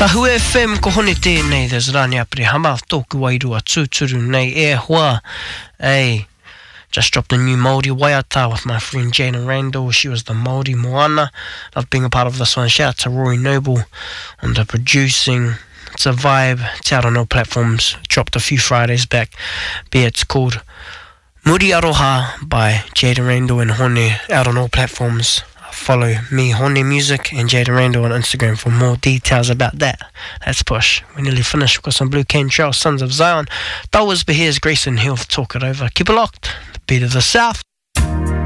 Tahu FM ko hone tēnei, there's Rani Apiri Hama, tōku wairua tūturu nei e hoa. Hey, just dropped a new Māori waiata with my friend Jana Randall. She was the Māori Moana. Love being a part of this one. Shout out to Rory Noble on the producing. It's a vibe. It's out on all platforms. Dropped a few Fridays back. It's called Muri Aroha by Jada Randall and Hone, out on all platforms. Follow me, Hone Music, and Jada Randall on Instagram for more details about that. Let's push. We're nearly finished. We've got some Blue Cantrell, Sons of Zion. That was Behir's Grayson Hill to talk it over. Keep it locked. The beat of the South.